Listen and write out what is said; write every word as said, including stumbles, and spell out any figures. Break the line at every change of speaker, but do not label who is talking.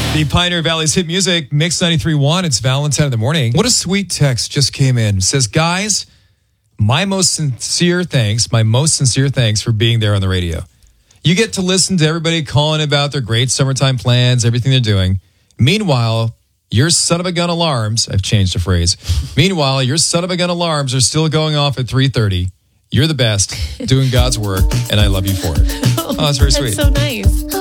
The Pioneer Valley's hit music, Mix ninety-three point one. It's Valentine in the morning. What a sweet text just came in. It says, guys, my most sincere thanks, my most sincere thanks for being there on the radio. You get to listen to everybody calling about their great summertime plans, everything they're doing. Meanwhile, your son of a gun alarms, I've changed the phrase. Meanwhile, your son of a gun alarms are still going off at three thirty. You're the best, doing God's work, and I love you for it. Oh, that's very sweet.
That's so nice.